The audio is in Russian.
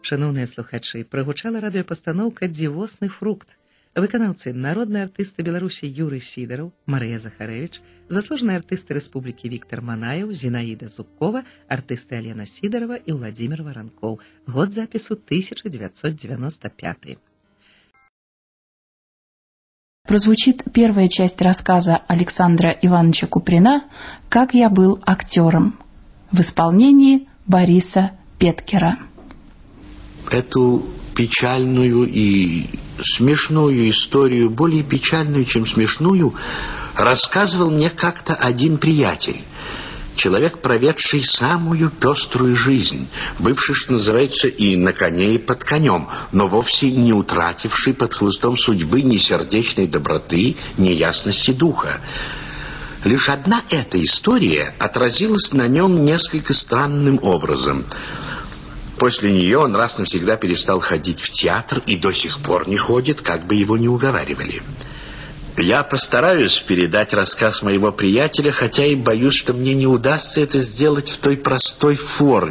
Шановныя слухачы, прагучала радыёпастаноўка «Дзівосны фрукт». Выканаўцы народныя артысты Беларусі Юрый Сідараў, Марыя Захарэвіч, заслужаныя артысты Рэспублікі Віктар Манаеў, Зінаіда Зубкова, артысты Алена Сідарова і Владзімир Варанкоў. Год запісу 1995. Прозвучит первая часть рассказа Александра Ивановича Куприна «Как я был актером» в исполнении Бориса Петкера. Эту печальную и смешную историю, более печальную, чем смешную, рассказывал мне как-то один приятель. Человек, проведший самую пеструю жизнь, бывший, что называется, и на коне, и под конем, но вовсе не утративший под хлыстом судьбы ни сердечной доброты, ни ясности духа. Лишь одна эта история отразилась на нем несколько странным образом. После нее он раз навсегда перестал ходить в театр и до сих пор не ходит, как бы его ни уговаривали. Я постараюсь передать рассказ моего приятеля, хотя и боюсь, что мне не удастся это сделать в той простой форме,